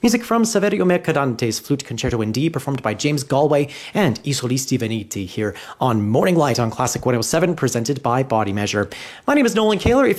Music from Saverio Mercadante's Flute Concerto in D, performed by James Galway and I Solisti Veniti here on Morning Light on Classic 107, presented by Body Measure. My name is Nolan Kaler. If